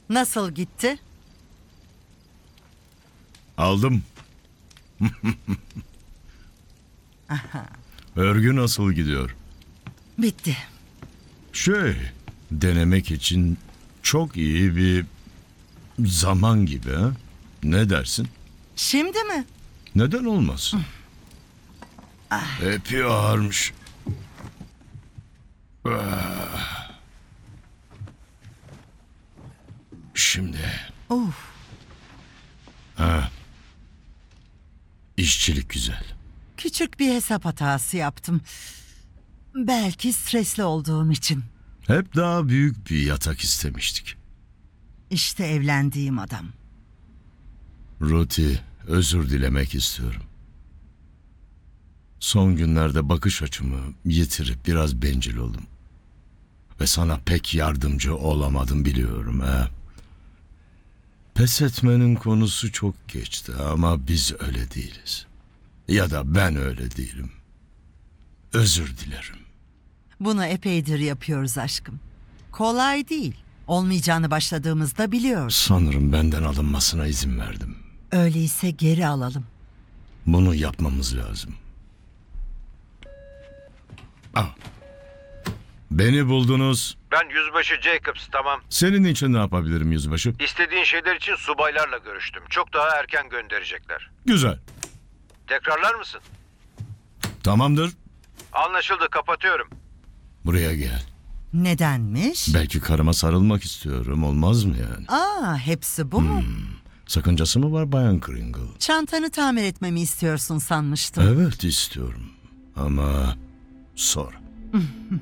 Nasıl gitti? Aldım. Örgü nasıl gidiyor? Bitti. Denemek için çok iyi bir zaman gibi ha? Ne dersin? Şimdi mi? Neden olmasın? Epey ağırmış. Şimdi Uf, işçilik güzel. küçük bir hesap hatası yaptım. Belki stresli olduğum için. Hep daha büyük bir yatak istemiştik. İşte evlendiğim adam. Ruti, özür dilemek istiyorum. Son günlerde bakış açımı yitirip biraz bencil oldum. Ve sana pek yardımcı olamadım biliyorum ha. Pes etmenin konusu çok geçti ama biz öyle değiliz. Ya da ben öyle değilim. Özür dilerim. Bunu epeydir yapıyoruz aşkım. Kolay değil. Olmayacağını başladığımızda biliyoruz. Sanırım benden alınmasına izin verdim. Öyleyse geri alalım. Bunu yapmamız lazım. Beni buldunuz. Ben Yüzbaşı Jacobs, tamam. Senin için ne yapabilirim yüzbaşı? İstediğin şeyler için subaylarla görüştüm. Çok daha erken gönderecekler. Güzel. Tekrarlar mısın? Tamamdır. Anlaşıldı, kapatıyorum. Buraya gel. Nedenmiş? Belki karıma sarılmak istiyorum. Olmaz mı yani? Hepsi bu mu? Sakıncası mı var Bayan Kringle? Çantanı tamir etmemi istiyorsun sanmıştım. Evet istiyorum. Ama sonra.